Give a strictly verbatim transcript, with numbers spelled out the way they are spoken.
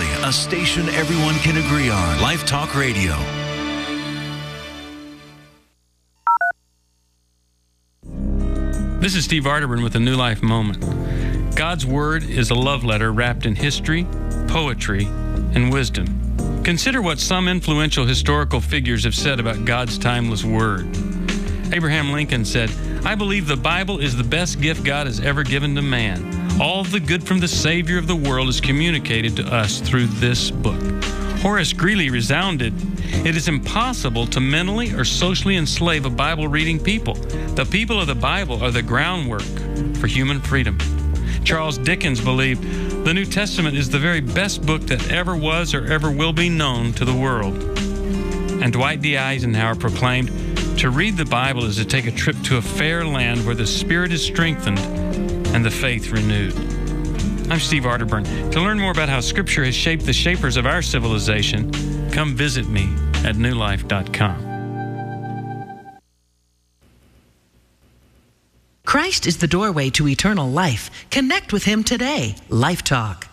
a station everyone can agree on. Life Talk Radio. This is Steve Arterburn with a New Life Moment. God's Word is a love letter wrapped in history, poetry, and wisdom. Consider what some influential historical figures have said about God's timeless Word. Abraham Lincoln said, "I believe the Bible is the best gift God has ever given to man. All the good from the Savior of the world is communicated to us through this book." Horace Greeley resounded, "It is impossible to mentally or socially enslave a Bible-reading people. The people of the Bible are the groundwork for human freedom." Charles Dickens believed, "The New Testament is the very best book that ever was or ever will be known to the world." And Dwight D. Eisenhower proclaimed, "To read the Bible is to take a trip to a fair land where the spirit is strengthened and the faith renewed." I'm Steve Arterburn. To learn more about how Scripture has shaped the shapers of our civilization, come visit me at new life dot com. Christ is the doorway to eternal life. Connect with Him today. Life Talk.